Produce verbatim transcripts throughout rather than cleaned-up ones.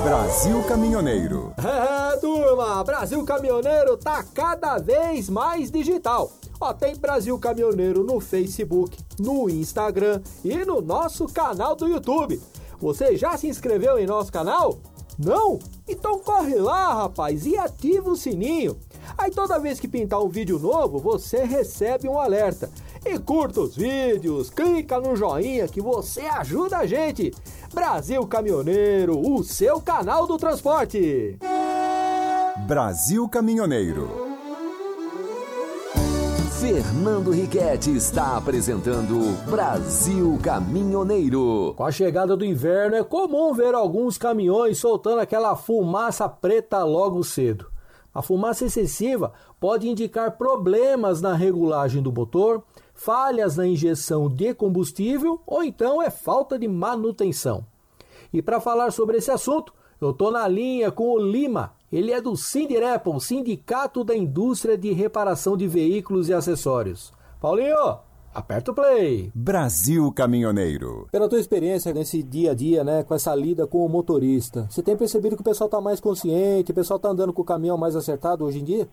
Brasil Caminhoneiro. É, turma, Brasil Caminhoneiro tá cada vez mais digital. Ó, tem Brasil Caminhoneiro no Facebook, no Instagram e no nosso canal do YouTube. Você já se inscreveu em nosso canal? Não? Então corre lá, rapaz, e ativa o sininho. Aí toda vez que pintar um vídeo novo, você recebe um alerta. E curta os vídeos, clica no joinha que você ajuda a gente. Brasil Caminhoneiro, o seu canal do transporte. Brasil Caminhoneiro. Fernando Riquetti está apresentando Brasil Caminhoneiro. Com a chegada do inverno, é comum ver alguns caminhões soltando aquela fumaça preta logo cedo. A fumaça excessiva pode indicar problemas na regulagem do motor, falhas na injeção de combustível ou então é falta de manutenção. E para falar sobre esse assunto, eu estou na linha com o Lima. Ele é do Sindirepon, Sindicato da Indústria de Reparação de Veículos e Acessórios. Paulinho, aperta o play. Brasil Caminhoneiro. Pela tua experiência nesse dia a dia, né, com essa lida com o motorista, você tem percebido que o pessoal está mais consciente, o pessoal está andando com o caminhão mais acertado hoje em dia?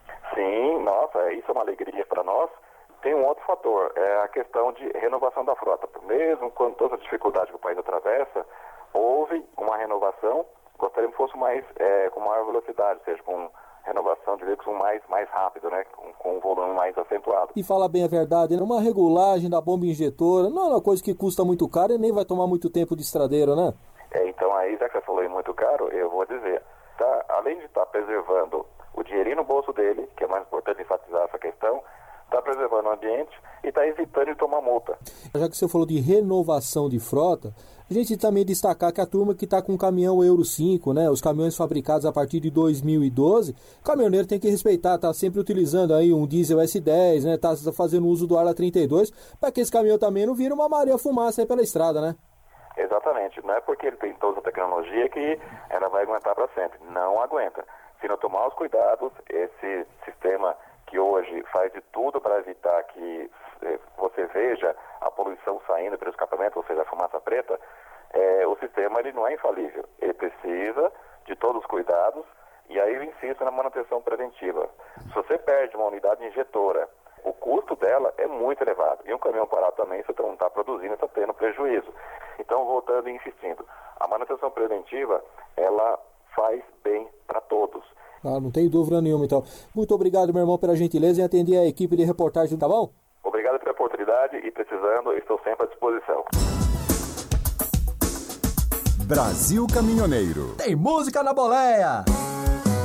Sim, nossa, isso é uma alegria para nós. Tem um outro fator, é a questão de renovação da frota. Mesmo com toda a dificuldade que o país atravessa, houve uma renovação. Gostaríamos que fosse mais, é, com maior velocidade, ou seja, com renovação de veículos mais, mais rápido, né? Com, com um volume mais acentuado. E falar bem a verdade, uma regulagem da bomba injetora não é uma coisa que custa muito caro e nem vai tomar muito tempo de estradeiro, né? É, então aí, já que você falou em muito caro, eu vou dizer, tá, além de estar preservando o dinheirinho no bolso dele, que é mais importante enfatizar essa questão, está preservando o ambiente e está evitando de tomar multa. Já que você falou de renovação de frota, a gente também destacar que a turma que está com o caminhão Euro cinco, né, os caminhões fabricados a partir de dois mil e doze, o caminhoneiro tem que respeitar, tá sempre utilizando aí um diesel S dez, né, tá fazendo uso do Arla trinta e dois, para que esse caminhão também não vira uma Maria Fumaça aí pela estrada, né? Exatamente, não é porque ele tem toda a tecnologia que ela vai aguentar para sempre, não aguenta. Se não tomar os cuidados, esse sistema que hoje faz de tudo para evitar que eh, você veja a poluição saindo pelo escapamento, ou seja, a fumaça preta, eh, o sistema ele não é infalível. Ele precisa de todos os cuidados e aí eu insisto na manutenção preventiva. Se você perde uma unidade injetora, o custo dela é muito elevado. E um caminhão parado também, você não está produzindo, está tendo prejuízo. Então, voltando e insistindo, a manutenção preventiva, ela faz bem para todos. Ah, não tem dúvida nenhuma, então. Muito obrigado, meu irmão, pela gentileza em atender a equipe de reportagem, tá bom? Obrigado pela oportunidade e precisando, estou sempre à disposição. Brasil Caminhoneiro. Tem música na boleia!